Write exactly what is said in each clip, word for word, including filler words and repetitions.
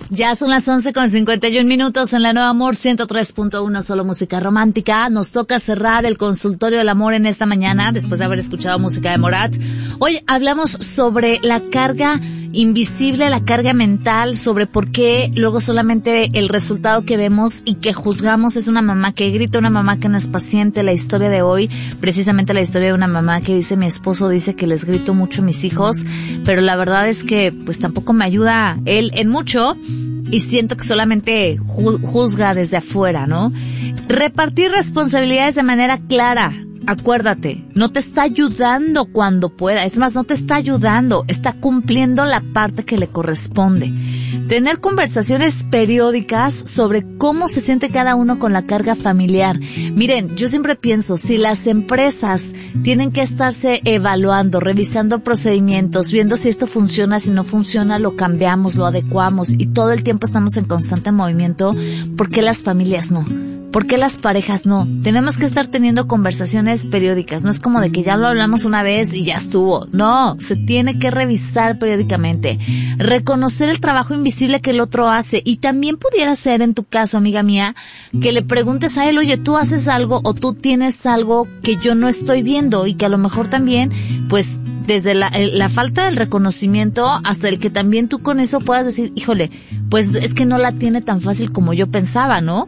Ya son las once con cincuenta y un minutos en la Nueva Amor ciento tres punto uno, solo música romántica. Nos toca cerrar el consultorio del amor en esta mañana, después de haber escuchado música de Morat. Hoy hablamos sobre la carga invisible, la carga mental, sobre por qué luego solamente el resultado que vemos y que juzgamos es una mamá que grita, una mamá que no es paciente. La historia de hoy, precisamente la historia de una mamá que dice: mi esposo dice que les grito mucho a mis hijos, pero la verdad es que pues tampoco me ayuda él en mucho y siento que solamente ju- juzga desde afuera, ¿no? Repartir responsabilidades de manera clara. Acuérdate, no te está ayudando cuando pueda, es más, no te está ayudando, está cumpliendo la parte que le corresponde. Tener conversaciones periódicas sobre cómo se siente cada uno con la carga familiar. Miren, yo siempre pienso, si las empresas tienen que estarse evaluando, revisando procedimientos, viendo si esto funciona, si no funciona, lo cambiamos, lo adecuamos y todo el tiempo estamos en constante movimiento, ¿por qué las familias no? ¿Por qué las parejas no? Tenemos que estar teniendo conversaciones periódicas. No es como de que ya lo hablamos una vez y ya estuvo. No, se tiene que revisar periódicamente. Reconocer el trabajo invisible que el otro hace. Y también pudiera ser, en tu caso, amiga mía, que le preguntes a él: oye, tú haces algo o tú tienes algo que yo no estoy viendo, y que a lo mejor también, pues, desde la, la falta del reconocimiento hasta el que también tú con eso puedas decir: híjole, pues es que no la tiene tan fácil como yo pensaba, ¿no?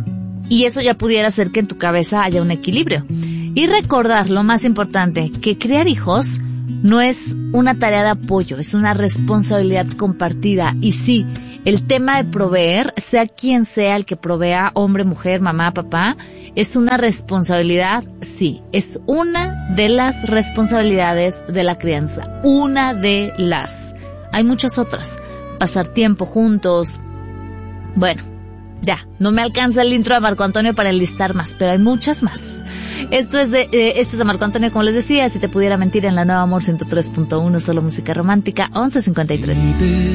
Y eso ya pudiera hacer que en tu cabeza haya un equilibrio. Y recordar, lo más importante, que criar hijos no es una tarea de apoyo, es una responsabilidad compartida. Y sí, el tema de proveer, sea quien sea el que provea, hombre, mujer, mamá, papá, es una responsabilidad, sí, es una de las responsabilidades de la crianza. Una de las. Hay muchas otras. Pasar tiempo juntos. Bueno. Ya, no me alcanza el intro de Marco Antonio para enlistar más, pero hay muchas más. Esto es de, eh, esto es de Marco Antonio, como les decía, si te pudiera mentir, en la Nueva Amor ciento tres punto uno, solo música romántica, once cincuenta y tres.